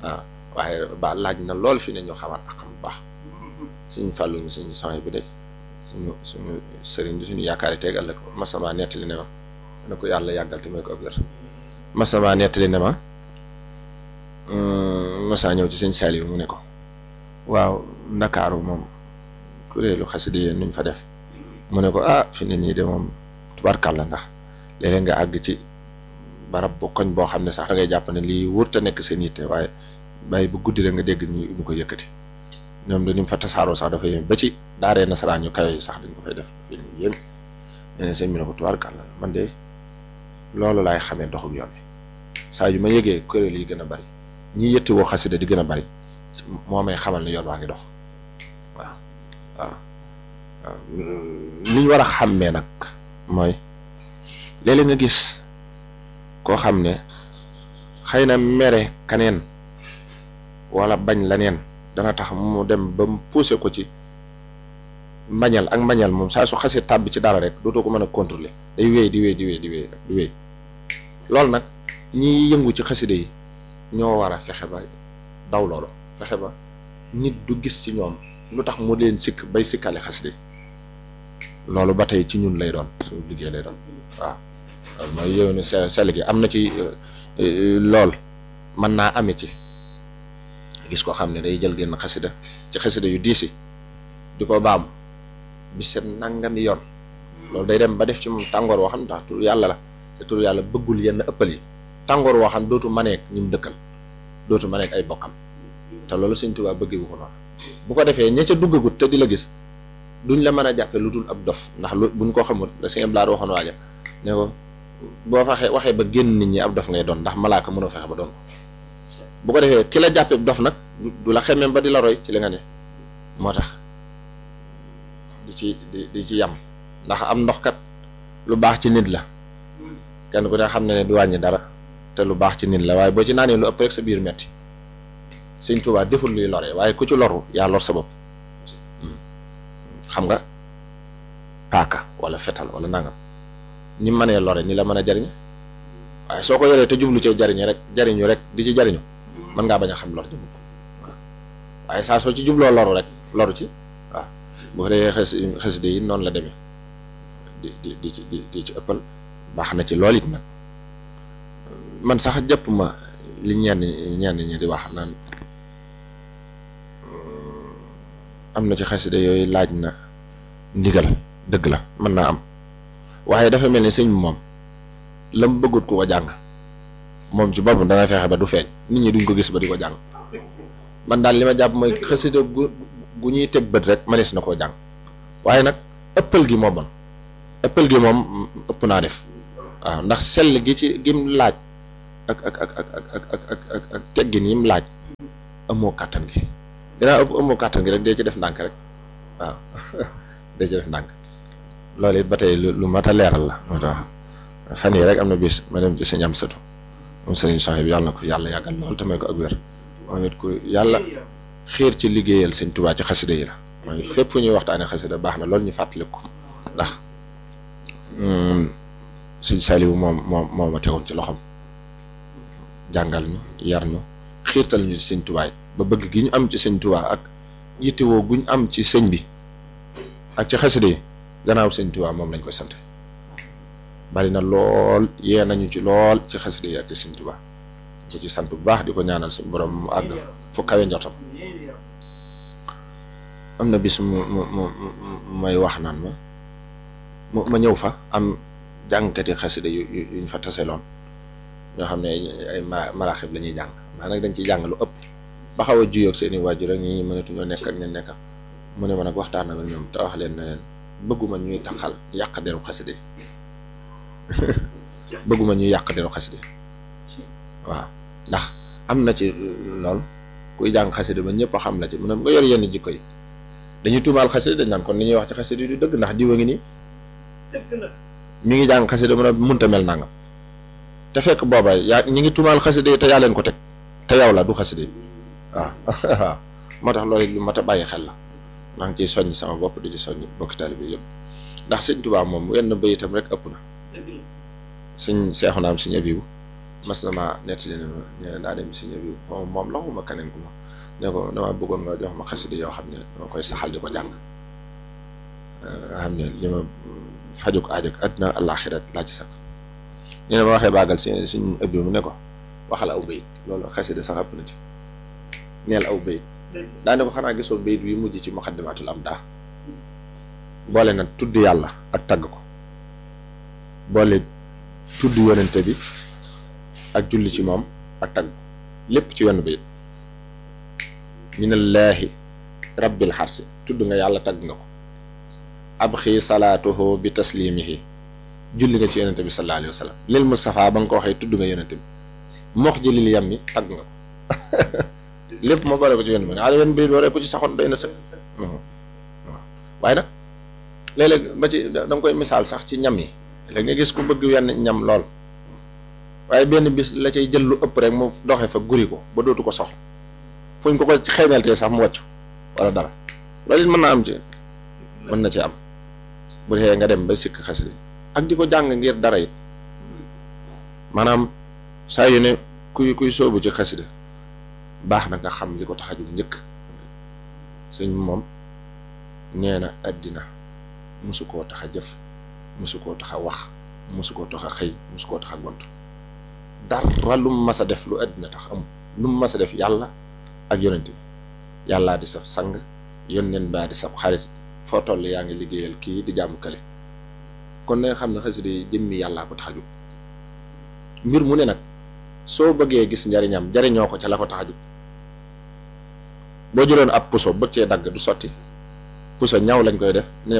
waaw waaye ba laaj na lool fi ne ñu xamaat ak xam bu baax suñu fàllu ñu suñu son bi de suñu sëriñ bi suñu yaakaar yi tegal la ko masama nettali ne ma na ko yàlla yàggal te may ko ab wér masama nettali ne ma masa ñëw ci sëñ Saliou mu ne ko waaw Ndakaaru moom kuréelu xasida yéen nuñ fa def mu ne ko fi ne nii de moom tubarkàlla ndax léeg-léeg nga àgg ci barab bu koñ boo xam ne sax da ngay jàpp ne lii wërta nekk seen yitte waaye bàyyi bu guddi rek nga dégg ñu ko yëkkati ñoom dañu fa tasaaroo sax dafa yéem ba ci daaree nasaraan yu kawe yi sax dañ ko fay def fi yéem ne sëñ bi ne ko tubarkàlla man de loolu laay xamee doxub yoon bi saa yu ma yëgee kuréel yi gën a bari ñi yëtti woo xasida di gën a bari moo may xamal ne yoon waa ngi dox waaw li ñu war a xàmmee nag mooy léeg-léeg nga gis koo xam ne xëy na mere kaneen wala bañ la neen dana tax mu dem ba mu poussé ko ci mbañal ak mbañal moom saa su xasee tàbbi ci dara rek dootoo ko mën a contrôler day wéy di wéy loolu nag ñi yëngu ci xasida yi ñoo war a fexe ba daw loolu fexe ba nit du gis ci ñoom lu tax mu leen sikk bay sikkale xasida yi loolu ba tey ci ñun lay doon suñu liggéey lay doon waaw loolu mooy yow ne sell gi am na ci lool mën naa ame ci gis ko xam ne day jël genn xasida ci xasida yu diisi di ko baam bi seen nangami yoon loolu day dem ba def ci moom tàngoor woo xam ne tax tur yàlla la te tur yàlla bëggul yenn ëppal yi tàngoor woo xam dootu maneek ñi mu dëkkal dootu maneek ay bokkam te loolu Sëñ Tuubaa bëggee bu ko noonu bu ko defee ña ca duggagut te di la gis duñ la mën a jàppe lu dul ab dof ndax lu buñ ko xamul la Sëñ Blaar waxoon waaja ne ko boo waxee ba génn nit ñi ab dof ngay doon ndax malaaka mënoo fexe ba doon bu ko defee ki la jàppe dof nag du la xemmeem ba di la roy ci li nga ne moo tax di ci yam ndax am ndox kat lu baax ci nit la kenn ku ne xam ne du wàññi dara te lu baax ci nit la waaye boo ci naanee lu ëpp rek sa biir metti Sëñ Tuubaa deful luy lore waaye ku ci loru yaa lor sa bopp xam nga paaka wala fetal wala nangam ni mënee lore ni la mën a jariñ waaye soo ko yoree te jublu ci jariñu rek di ci jariñu mën ngaa bañ a xam lor ji waaw waaye saa soo ci jubloo loru rek loru ci waaw bu ko dee xasida yi noonu la demee di ci ëppal baax na ci lool it nag man sax jàpp ma li ñenn ñi di wax naan am na ci xasida yooyu laaj na ndigal dëgg la mën naa am waaye dafa mel ni sëñ bi moom la mu bëggut ku ko jàng moom ci boppam dana fexe ba du feeñ nit ñi duñ ko gis ba di ko jàng man daal li ma jàpp mooy xasida gu ñuy teg bët rek mënees na koo jàng waaye nag ëppal gi moo bon ëppal gi moom ëpp naa def waaw ndax sell gi ci gim laaj ak teggin yim laaj amoo kàttan gi dinaa amoo kàttan gi rek dee ci def ndànk rek waaw dee ci def ndànk loolu it ba tey lu mat a leeral la moo tax fan yi rek am na bis ma dem ci sëñ am sëtu moom sëriñ Soxna bi yàlla na ko yàlla yàggal lool te may ko ak wér moom it ku yàlla xiir ci liggéeyal Sëñ Tuubaa ci xasida yi la mooy fépp fu ñuy waxtaane xasida baax na loolu ñu fàttaliku ndax sëñ Saliou moom ma tegoon ci loxoom jàngal ñu yar ñu xiirtal ñu ci Sëñ Tuubaa ba bëgg gi ñu am ci Sëñ Tuubaa ak yittewoo guñ am ci sëñ bi ak ci xasida yi gannaaw Sëñ Tuubaa moom lañ koy sant bari na lool yee nañu ci lool ci xasida yi ak ci Sëñ Tuubaa ko ci sant bu baax di ko ñaanal suñu borom mu àgg fu kawe njortam am na bis mu may wax naan ma ñëw fa am jàngkati xasida yuñ fa taseloon ñoo xam ne ay maraaxib la ñuy jàng maa nag dañ ciy jàng lu ëpp ba xaw a juyoog seeni waajur rek ñi mënatuñoo nekk ak ñen nekka mu ne ma nag waxtaan na ñoom te wax leen ne leen bëgguma ñuy taxal yàq deru xasida bëgguma ñuy yàq deru xasida waaw ndax am na ci lool kuy jàng xasida ba ñëpp a xam la ci mu ne nga yor yenn jikko yi dañuy tuumaal xasida dañ naan kon li ñuy wax ci xasida du dëgg ndax diwa ngi nii mi ngi jàng xasida mu ne munta mel nangam te fekk booba yaa ñi ngi tuumaal xasida yi te yaa leen ko teg te yow la du xasida yi waaw waaw moo tax loolu lu mat a bàyyi xel la maa ngi ciy soññ sama bopp di ci soññ bokki taalibe bi yëpp ndax Sëñ Tuubaa moom wenn bayitam rek ëpp na suñ seexu naam suñu abibu mas na ma nettali ne ma nee na daa dem si ñëw moom la xuma keneen ku ma ne ko dama bëggoon nga jox ma xasida yoo xam ne dama koy saxal di ko jàng nga xam ne li ma fajuk aajak àddina àllaaxira laa ci sax nee na ma waxee bàggal suñ ëbbi mu ne ko waxal aw bayit loolu xasida sax ëpp na ci neel aw bayit daane ko xanaa gisoo bayit bi mujj ci muqaddimatul amdah boole na tudd yàlla ak tagg ko boole tudd yonente bi ak julli ci moom ak tagg lépp ci wenn bayit minallaahi rabbil xarsi tudd nga yàlla tagg nga ko ab xii salaatuhu bi taslimihi julli nga ci yonente bi sallallahu alayhi wa sallam lil Mustafa ba nga ko waxee tudd nga yonente bi mox ji lil yam mi tagg nga ko lépp ma boole ko ci wenn bi ala wenn bayit waree ko ci saxoon doy na sëkk waaw waaye nag léeg-léeg ba ci da nga koy misaal sax ci ñam yi léegi nga gis ku bëgg wenn ñam lool waaye benn bis la cay jël lu ëpp rek mu doxee fa guri ko ba dootu ko soxla fuñ ko xeeñaltee sax mu wàcc wala dara loolu it mën naa am ci mën na ci am bu dee nga dem ba sikk xasida ak di ko jàng ngir dara it maanaam saa yu ne kuy soobu ci xasida baax na nga xam li ko tax a jóg njëkk sëñ moom nee na àddina musu koo tax a jëf musu koo tax a wax musu koo tax a xëy musu koo tax a gont dara lu mu mas a def lu àddina tax am lu mu mas a def yàlla ak yonent bi yàllaa di saf sang yónneen baa di saf xarit foo toll yaa ngi liggéeyal kii di jàmm kale kon na nga xam ne xasida yi jëmmi yàllaa ko tax a jóg mbir mu ne nag soo bëggee gis njariñam jariñoo ko ca la ko tax a jóg boo jëloon ab puso bëgg cee dagg du sotti puso ñaw lañ koy def ne